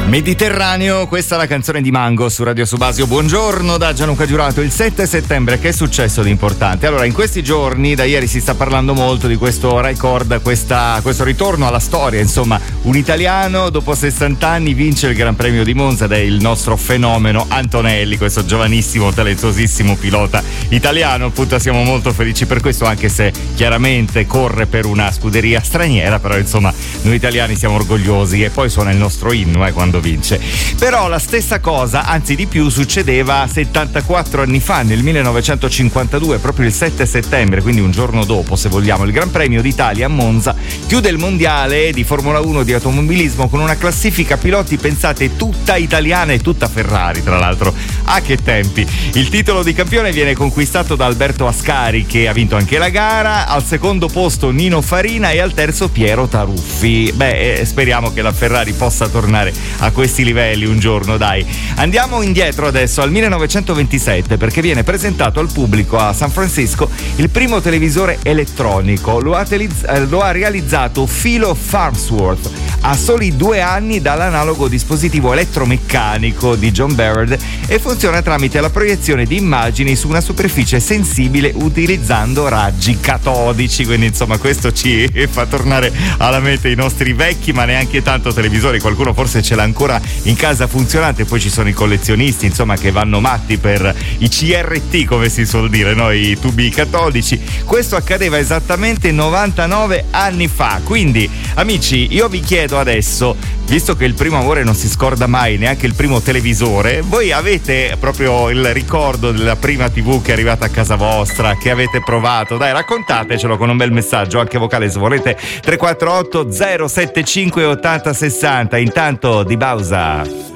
Mediterraneo, questa è la canzone di Mango su Radio Subasio. Buongiorno da Gianluca Giurato. Il 7 settembre, che è successo di importante? Allora, in questi giorni, da ieri si sta parlando molto di questo record, questo ritorno alla storia. Insomma, un italiano dopo 60 anni vince il Gran Premio di Monza ed è il nostro fenomeno Antonelli, questo giovanissimo, talentuosissimo pilota italiano. Appunto, siamo molto felici per questo, anche se chiaramente corre per una scuderia straniera, però insomma, noi italiani siamo orgogliosi e poi suona il nostro inno quando vince. Però la stessa cosa, anzi di più, succedeva 74 anni fa, nel 1952, proprio il 7 settembre, quindi un giorno dopo, se vogliamo. Il Gran Premio d'Italia a Monza chiude il mondiale di Formula 1 di automobilismo con una classifica piloti, pensate, tutta italiana e tutta Ferrari, tra l'altro. Ah, che tempi! Il titolo di campione viene conquistato da Alberto Ascari, che ha vinto anche la gara, al secondo posto Nino Farina e al terzo Piero Taruffi. Speriamo che la Ferrari possa tornare a questi livelli un giorno, dai. Andiamo indietro adesso al 1927, perché viene presentato al pubblico a San Francisco il primo televisore elettronico. Lo ha realizzato Philo Farnsworth a soli 2 anni dall'analogo dispositivo elettromeccanico di John Baird e funziona tramite la proiezione di immagini su una superficie sensibile utilizzando raggi catodici. Quindi insomma, questo ci fa tornare alla mente i nostri vecchi ma neanche tanto televisori. Qualcuno forse ce l'ha ancora in casa funzionante, poi ci sono i collezionisti, insomma, che vanno matti per i CRT, come si suol dire, no? I tubi catodici. Questo accadeva esattamente 99 anni fa. Quindi, amici, io vi chiedo adesso, visto che il primo amore non si scorda mai, neanche il primo televisore, voi avete proprio il ricordo della prima TV che è arrivata a casa vostra, che avete provato? Dai, raccontatecelo con un bel messaggio, anche vocale se volete, 348 075 80 60. Intanto di Bausa.